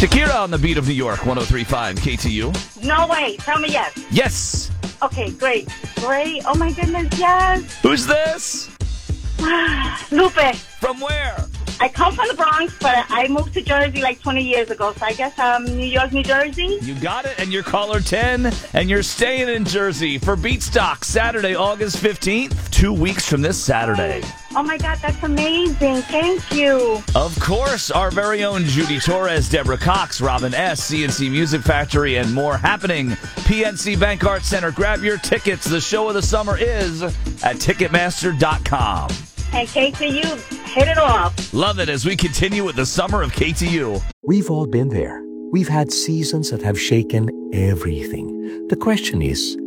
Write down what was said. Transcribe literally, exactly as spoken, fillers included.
Shakira on the beat of New York, one oh three point five K T U. No way. Tell me yes. Yes. Okay, great. Great. Oh, my goodness, yes. Who's this? Lupe. From where? I come from the Bronx, but I moved to Jersey like twenty years ago. So I guess um, New York, New Jersey. You got it, and you're caller ten, and you're staying in Jersey for Beatstock, Saturday, August fifteenth, two weeks from this Saturday. Oh, my God, that's amazing. Thank you. Of course, our very own Judy Torres, Deborah Cox, Robin S., C N C Music Factory, and more happening. P N C Bank Arts Center. Grab your tickets. The show of the summer is at Ticketmaster dot com. And K T U, hit it off. Love it as we continue with the summer of K T U. We've all been there. We've had seasons that have shaken everything. The question is,